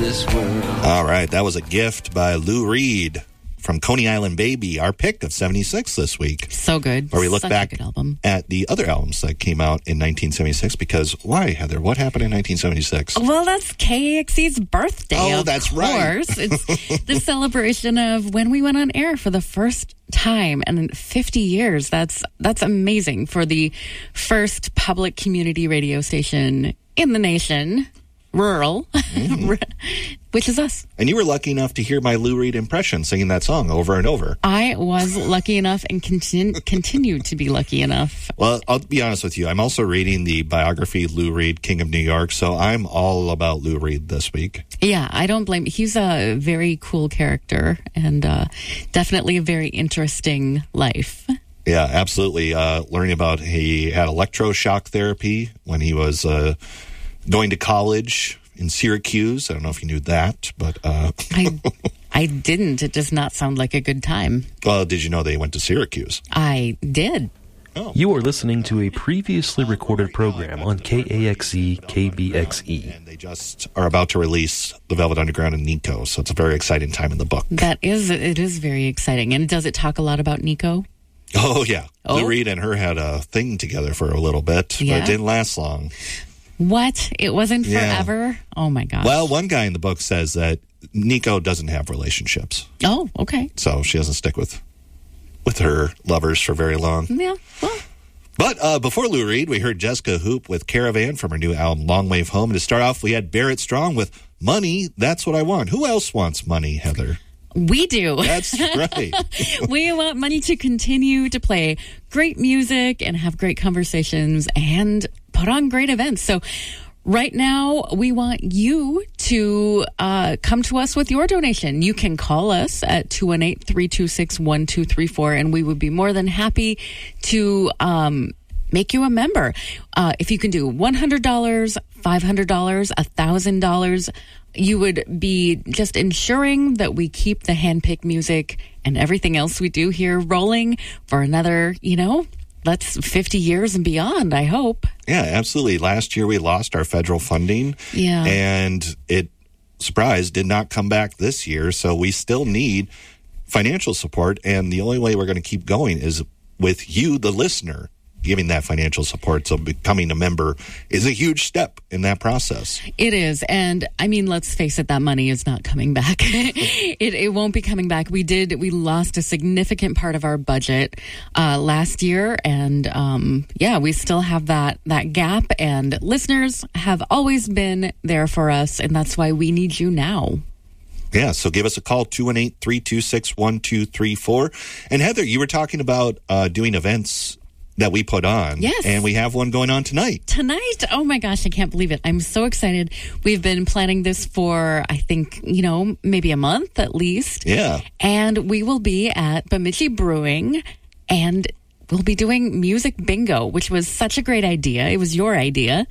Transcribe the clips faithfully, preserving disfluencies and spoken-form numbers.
this world. All right, that was A Gift by Lou Reed from Coney Island Baby, our pick of seventy-six this week. So good. Where we look Such back a good album. at the other albums that came out in nineteen seventy-six, because why, Heather? What happened in nineteen seventy-six? Well, that's K A X E's birthday. Oh, of that's right. course. It's the celebration of when we went on air for the first time in fifty years. That's that's amazing for the first public community radio station in the nation. Rural, mm-hmm. which is us. And you were lucky enough to hear my Lou Reed impression singing that song over and over. I was lucky enough and continu- continue to be lucky enough. Well, I'll be honest with you. I'm also reading the biography, Lou Reed, King of New York, so I'm all about Lou Reed this week. Yeah, I don't blame. He's a very cool character and uh, definitely a very interesting life. Yeah, absolutely. Uh, learning about he had electroshock therapy when he was... Uh, going to college in Syracuse. I don't know if you knew that, but... Uh, I I didn't. It does not sound like a good time. Well, did you know they went to Syracuse? I did. Oh. You are listening to a previously recorded program on K A X E K B X E. And they just are about to release The Velvet Underground and Nico, so it's a very exciting time in the book. That is, it is very exciting. And does it talk a lot about Nico? Oh, yeah. Oh. Lou Reed and her had a thing together for a little bit, Yeah. but it didn't last long. What? It wasn't Yeah. forever? Oh, my gosh. Well, one guy in the book says that Nico doesn't have relationships, Oh, okay. so she doesn't stick with with her lovers for very long. Yeah, well... But uh, before Lou Reed, we heard Jessica Hoop with Caravan from her new album, Long Wave Home. And to start off, we had Barrett Strong with Money, That's What I Want. Who else wants money, Heather? We do. That's right. We want money to continue to play great music and have great conversations and put on great events. So right now, we want you to uh, come to us with your donation. You can call us at two one eight, three two six, one two three four, and we would be more than happy to um, make you a member. Uh, if you can do one hundred dollars, five hundred dollars, one thousand dollars, you would be just ensuring that we keep the handpicked music and everything else we do here rolling for another, you know, that's fifty years and beyond, I hope. Yeah, absolutely. Last year we lost our federal funding. Yeah. And it, surprise, did not come back this year. So we still need financial support. And the only way we're going to keep going is with you, the listener, giving that financial support. So becoming a member is a huge step in that process. It is. And I mean, let's face it, that money is not coming back. it, it won't be coming back. We did, we lost a significant part of our budget uh, last year. And um, yeah, we still have that, that gap. And listeners have always been there for us. And that's why we need you now. Yeah, so give us a call, two one eight, three two six, one two three four. And Heather, you were talking about uh, doing events that we put on. Yes. And we have one going on tonight. Tonight? Oh my gosh, I can't believe it. I'm so excited. We've been planning this for, I think, you know, maybe a month at least. Yeah. And we will be at Bemidji Brewing, and we'll be doing music bingo, which was such a great idea. It was your idea.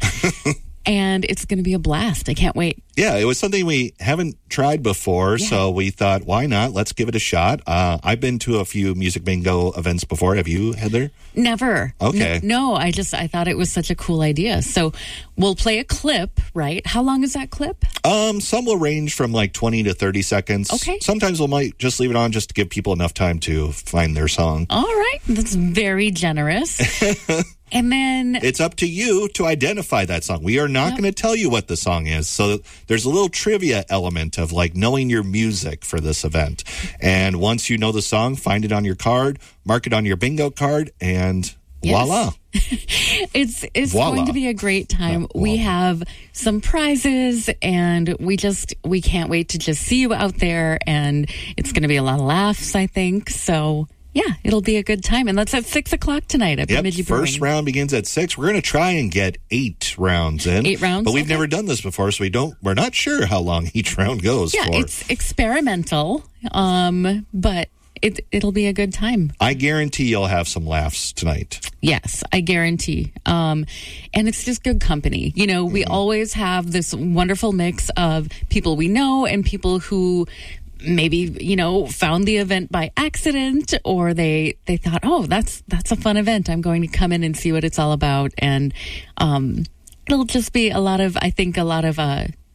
And it's going to be a blast. I can't wait. Yeah, it was something we haven't tried before, Yeah. so we thought, why not? Let's give it a shot. Uh, I've been to a few music bingo events before. Have you, Heather? Never. Okay. No, no, I just, I thought it was such a cool idea. So we'll play a clip, right? How long is that clip? Um, some will range from like twenty to thirty seconds. Okay. Sometimes we might just leave it on just to give people enough time to find their song. All right. That's very generous. And then It's up to you to identify that song. We are not Yep. going to tell you what the song is. So there's a little trivia element of like knowing your music for this event. And once you know the song, find it on your card, mark it on your bingo card, and Yes. voila. It's it's Voila. going to be a great time. Not We voila. have some prizes, and we just we can't wait to just see you out there. And it's going to be a lot of laughs, I think. So yeah, it'll be a good time. And that's at six o'clock tonight at Yep, Bemidji first Brewing. round begins at six. We're going to try and get eight rounds in. Eight rounds, But we've okay. never done this before, so we don't, we're not sure how long each round goes Yeah, for. it's experimental, um, but it it'll be a good time. I guarantee you'll have some laughs tonight. Yes, I guarantee. Um, and it's just good company. You know, we always have this wonderful mix of people we know and people who maybe, you know, found the event by accident, or they, they thought, oh, that's, that's a fun event. I'm going to come in and see what it's all about. And, um, it'll just be a lot of, I think a lot of, uh,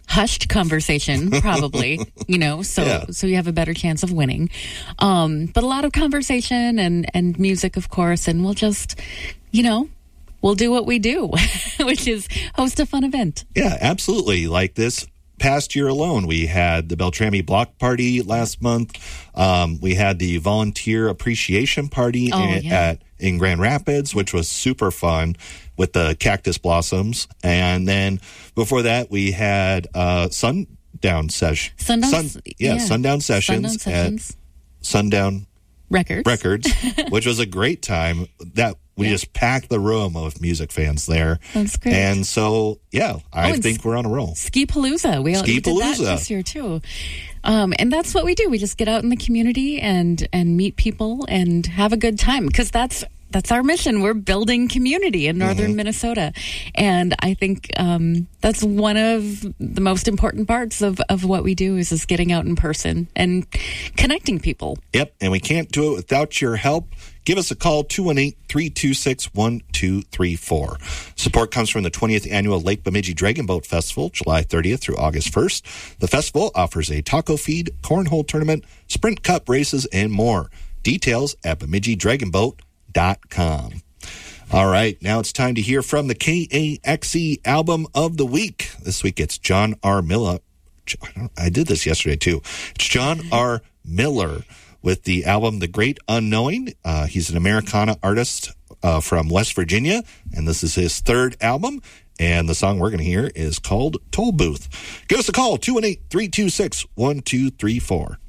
hushed conversation, probably, you know, so Yeah. so you have a better chance of winning. Um, but a lot of conversation and, and music, of course, and we'll just, you know, we'll do what we do, which is host a fun event. Yeah, absolutely. Like this past year alone, we had the Beltrami Block Party last month. Um, we had the Volunteer Appreciation Party Oh, in, yeah. at in Grand Rapids, which was super fun with the cactus blossoms. And then before that, we had uh, sundown session. Sundown, Sun, yeah, yeah. sundown sessions Sundown sessions. at Sundown Records. Records, which was a great time. That we Yeah. just packed the room of music fans there. That's great. And so, yeah, I Oh, and think we're on a roll. Ski Palooza. We, we did that Ski-Palooza. this year too. Um, and that's what we do. We just get out in the community and and meet people and have a good time because that's that's our mission. We're building community in northern Mm-hmm. Minnesota, and I think um, that's one of the most important parts of, of what we do is just getting out in person and connecting people. Yep, and we can't do it without your help. Give us a call, two one eight, three two six, one two three four. Support comes from the twentieth Annual Lake Bemidji Dragon Boat Festival, July thirtieth through August first. The festival offers a taco feed, cornhole tournament, sprint cup races, and more. Details at bemidji dragon boat dot com. All right, now it's time to hear from the K A X E Album of the Week. This week it's John R. Miller. I did this yesterday, too. It's John R. Miller with the album The Great Unknowing. Uh, he's an Americana artist uh, from West Virginia, and this is his third album. And the song we're going to hear is called Toll Booth. Give us a call, two one eight, three two six, one two three four.